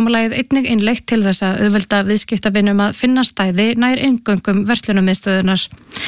fyrirkomulagið einnig innleitt til þess að auðvelda viðskiptavinum að finna stæði nær inngöngum verslunarmiðstöðunar.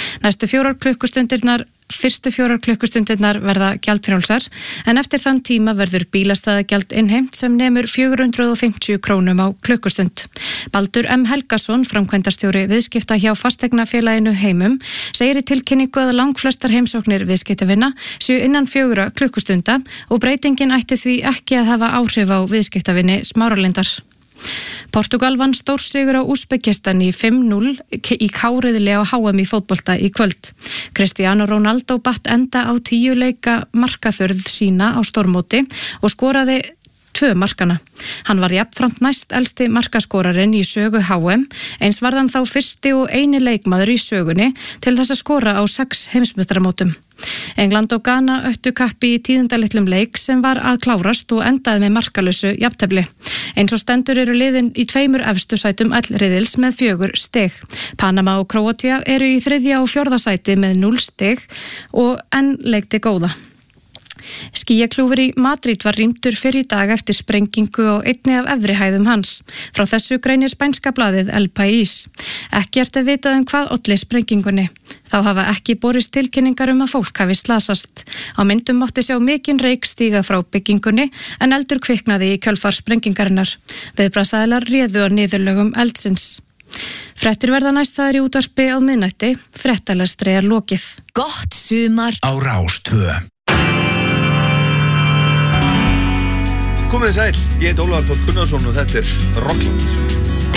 Fyrstu 4 klukkustundirnar verða gjaldfrjálsar en eftir þann tíma verður bílastæðagjald innheimt sem nemur 450 krónum á klukkustund. Baldur M. Helgason, framkvæmdastjóri viðskipta hjá fasteignafélaginu Heimum, segir í tilkynningu að langflestar heimsóknir viðskiptavina séu innan 4 klukkustunda og breytingin ætti því ekki að hafa áhrif á viðskiptavinni Smáralindar. Portugal vann stórsigur á Úsbekistan í 5-0 í káriðli á HM í fótbolta í kvöld. Cristiano Ronaldo batt enda á 10 leika markaþörð sína á stórmóti og skoraði 2 markana. Hann var jafnframt næst elsti markaskorarinn í sögu HM, eins var hann þá fyrsti og eini leikmaður í sögunni til þess að skora á 6 heimsmeistaramótum. England og Ghana öttu kappi í tíðindalitlum leik sem var að klárast og endaði með markalausu jafntefli. Eins og stendur eru liðin í 2 efstu sætum riðils með 4 stig. Panama og Króatía eru í 3. og 4. sæti með 0 stig og enn leikti góða. Skýjakljúfur í Madrid var rýmdur fyrr í dag eftir sprengingu á einni af efri hæðum hans. Frá þessu greinir spænska blaðið El País. Ekkert er vitað hvað olli sprengingunni. Þá hafa ekki borist tilkynningar að fólk hafi slasast. Á myndum mátti sjá mikinn reyk stíga frá byggingunni en eldur kviknaði í kjölfar sprengingarinnar. Viðbragðsaðilar réðu á niðurlögum eldsins. Fréttir verða næst það í útvarpi á miðnætti. Fréttalestri lokið. Gott sumar á Rás 2. Komið sæl, ég heit Ólafur Páll Gunnarsson og þetta Rockland.